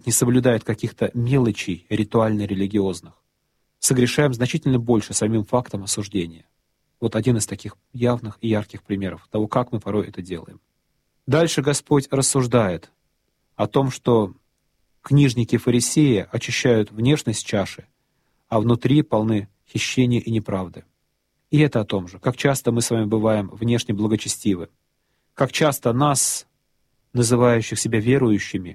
не соблюдают каких-то мелочей ритуально-религиозных, согрешаем значительно больше самим фактом осуждения. Вот один из таких явных и ярких примеров того, как мы порой это делаем. Дальше Господь рассуждает о том, что книжники и фарисеи очищают внешность чаши, а внутри полны хищения и неправды. И это о том же, как часто мы с вами бываем внешне благочестивы, как часто нас, называющих себя верующими,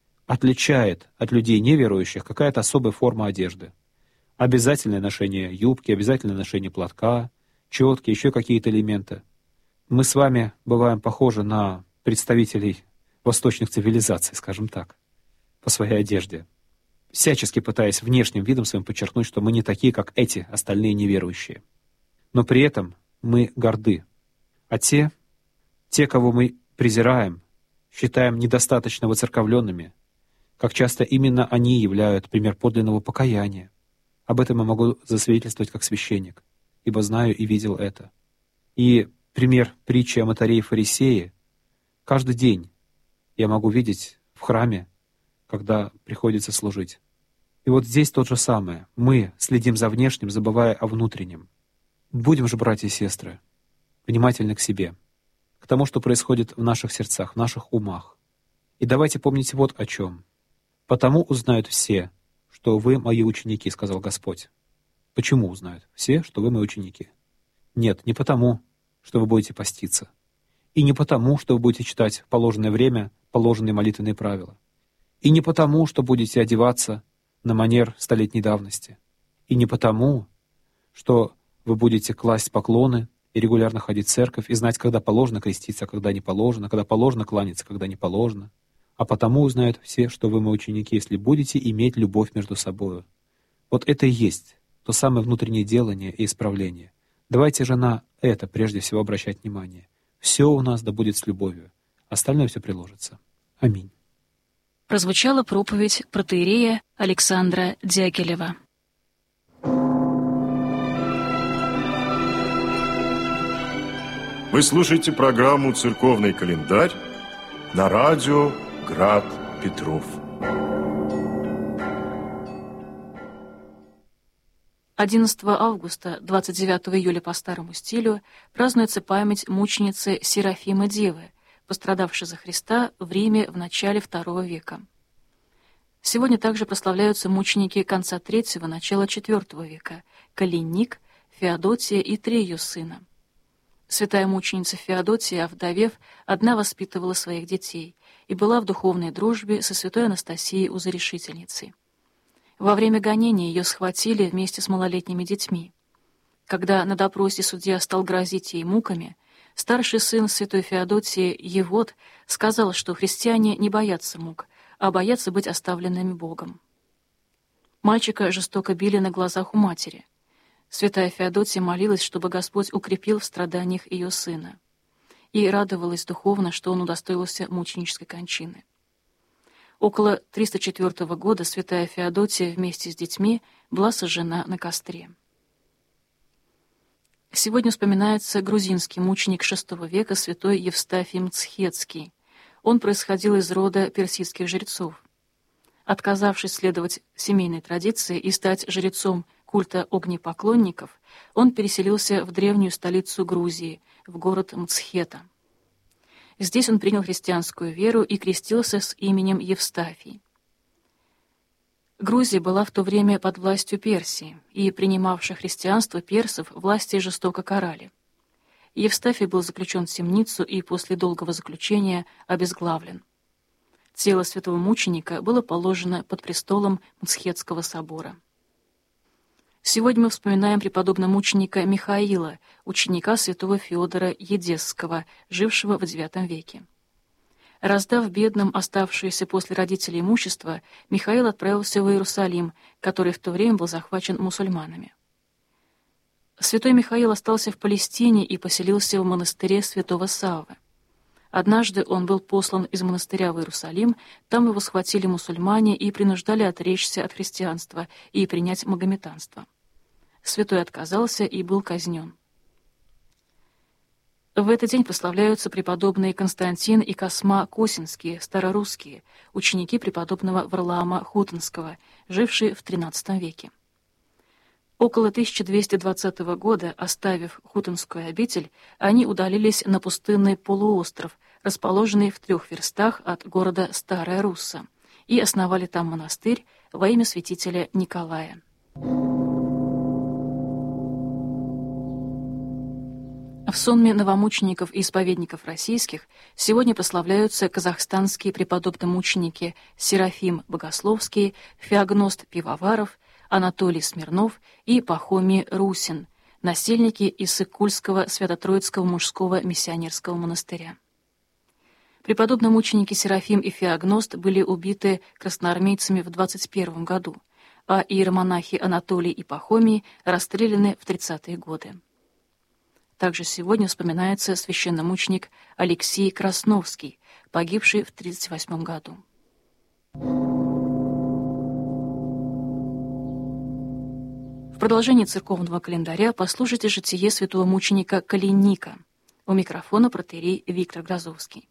отличает от людей неверующих какая-то особая форма одежды. Обязательное ношение юбки, обязательное ношение платка, четки, еще какие-то элементы. Мы с вами бываем похожи на представителей восточных цивилизаций, скажем так, по своей одежде, всячески пытаясь внешним видом своим подчеркнуть, что мы не такие, как эти остальные неверующие. Но при этом мы горды. А те, кого мы презираем, считаем недостаточно воцерковленными, как часто именно они являют пример подлинного покаяния. Об этом я могу засвидетельствовать как священник, ибо знаю и видел это. И пример притчи о мытаре и фарисее каждый день я могу видеть в храме, когда приходится служить. И вот здесь то же самое. Мы следим за внешним, забывая о внутреннем. Будем же, братья и сестры, внимательны к себе, к тому, что происходит в наших сердцах, в наших умах. И давайте помнить вот о чем. «Потому узнают все, что вы мои ученики», — сказал Господь. Почему узнают все, что вы мои ученики? Нет, не потому, что вы будете поститься. И не потому, что вы будете читать в положенное время положенные молитвенные правила. И не потому, что будете одеваться на манер столетней давности. И не потому, что вы будете класть поклоны и регулярно ходить в церковь, и знать, когда положено креститься, а когда не положено, когда положено кланяться, когда не положено. А потому узнают все, что вы мои ученики, если будете иметь любовь между собою. Вот это и есть то самое внутреннее делание и исправление. Давайте же на это прежде всего обращать внимание. Все у нас да будет с любовью. Остальное все приложится. Аминь. Прозвучала проповедь протоиерея Александра Дягилева. Вы слушаете программу «Церковный календарь» на радио «Град Петров». 11 августа, 29 июля по старому стилю, празднуется память мученицы Серафимы Девы, пострадавшей за Христа в Риме в начале II века. Сегодня также прославляются мученики конца III – начала IV века – Калиник, Феодотия и 3 ее сына. Святая мученица Феодотия, овдовев, одна воспитывала своих детей и была в духовной дружбе со святой Анастасией Узорешительницей. Во время гонения ее схватили вместе с малолетними детьми. Когда на допросе судья стал грозить ей муками, старший сын святой Феодотии, Евод, сказал, что христиане не боятся мук, а боятся быть оставленными Богом. Мальчика жестоко били на глазах у матери. Святая Феодотия молилась, чтобы Господь укрепил в страданиях ее сына, и радовалась духовно, что он удостоился мученической кончины. Около 304 года святая Феодотия вместе с детьми была сожжена на костре. Сегодня вспоминается грузинский мученик VI века святой Евстафий Мцхетский. Он происходил из рода персидских жрецов. Отказавшись следовать семейной традиции и стать жрецом культа огнепоклонников, он переселился в древнюю столицу Грузии, в город Мцхета. Здесь он принял христианскую веру и крестился с именем Евстафий. Грузия была в то время под властью Персии, и принимавших христианство персов власти жестоко карали. Евстафий был заключен в темницу и после долгого заключения обезглавлен. Тело святого мученика было положено под престолом Мцхетского собора. Сегодня мы вспоминаем преподобного мученика Михаила, ученика святого Феодора Едесского, жившего в IX веке. Раздав бедным оставшееся после родителей имущество, Михаил отправился в Иерусалим, который в то время был захвачен мусульманами. Святой Михаил остался в Палестине и поселился в монастыре святого Саввы. Однажды он был послан из монастыря в Иерусалим, там его схватили мусульмане и принуждали отречься от христианства и принять магометанство. Святой отказался и был казнен. В этот день прославляются преподобные Константин и Косма Косинские, старорусские, ученики преподобного Варлаама Хутонского, жившие в XIII веке. Около 1220 года, оставив Хутонскую обитель, они удалились на пустынный полуостров, расположенный в 3 верстах от города Старая Русса, и основали там монастырь во имя святителя Николая. В сонме новомучеников и исповедников российских сегодня прославляются казахстанские преподобно-мученики Серафим Богословский, Феогност Пивоваров, Анатолий Смирнов и Пахомий Русин, насельники Иссык-Кульского Свято-Троицкого мужского миссионерского монастыря. Преподобно-мученики Серафим и Феогност были убиты красноармейцами в 21 году, а иеромонахи Анатолий и Пахомий расстреляны в 30-е годы. Также сегодня вспоминается священномученик Алексей Красновский, погибший в 1938 году. В продолжении церковного календаря послушайте житие святого мученика Калиника. У микрофона протоиерей Виктор Грозовский.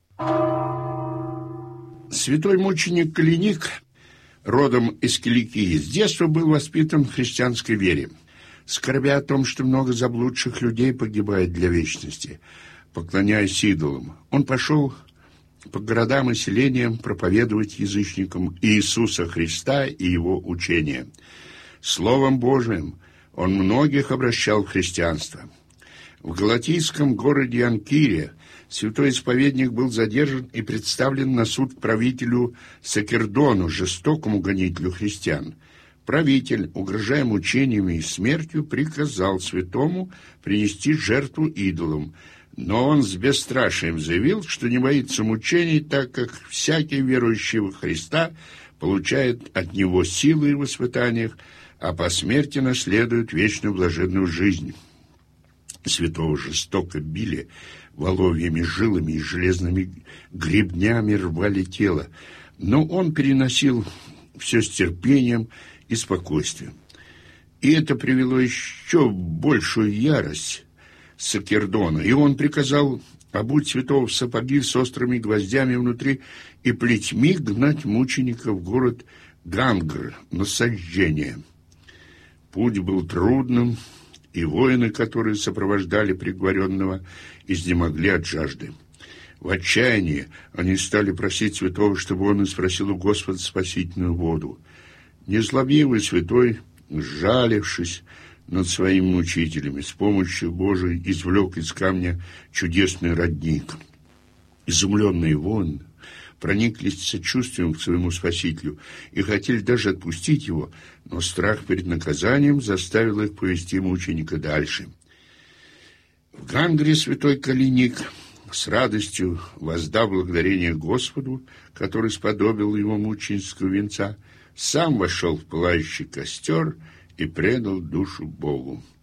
Святой мученик Калиник, родом из Киликии, с детства был воспитан в христианской вере. Скорбя о том, что много заблудших людей погибает для вечности, поклоняясь идолам, он пошел по городам и селениям проповедовать язычникам Иисуса Христа и Его учения. Словом Божиим он многих обращал в христианство. В галатийском городе Анкире святой исповедник был задержан и представлен на суд к правителю Сакердону, жестокому гонителю христиан. Правитель, угрожая мучениями и смертью, приказал святому принести жертву идолам, но он с бесстрашием заявил, что не боится мучений, так как всякий верующий во Христа получает от него силы в испытаниях, а по смерти наследует вечную блаженную жизнь. Святого жестоко били, воловьими жилами и железными гребнями рвали тело, но он переносил все с терпением и спокойствием. И это привело еще большую ярость Сакердона, и он приказал обуть святого в сапоги с острыми гвоздями внутри и плетьми гнать мученика в город Гангр на сожжение. Путь был трудным, и воины, которые сопровождали приговоренного, изнемогли от жажды. В отчаянии они стали просить святого, чтобы он испросил у Господа спасительную воду. Незлобивый святой, сжалившись над своими мучителями, с помощью Божией извлек из камня чудесный родник. Изумленные воины прониклись сочувствием к своему спасителю и хотели даже отпустить его, но страх перед наказанием заставил их повести мученика дальше. В Гангре святой Калиник с радостью, воздав благодарение Господу, который сподобил его мученического венца, сам вошел в пылающий костер и предал душу Богу.